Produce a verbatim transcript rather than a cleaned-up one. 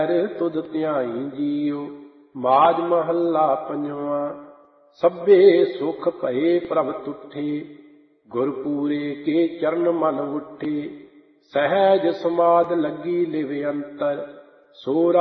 ਤੁਧ ਧਿਆਈ ਜੀਉ। ਮਾਝ ਮਹੱਲਾ ਪੰਜਵਾਂ। ਸਭੇ ਸੁਖ ਭਏ ਪ੍ਰਭ ਤੁਠੇ, ਗੁਰਪੂਰੇ ਕੇ ਚਰਨ ਮਨ ਉੱਠੇ। ਸਹਿਜ ਸਮਾਧ ਲੱਗੀ ਲਿਵ ਅੰਤਰ, ਸੋ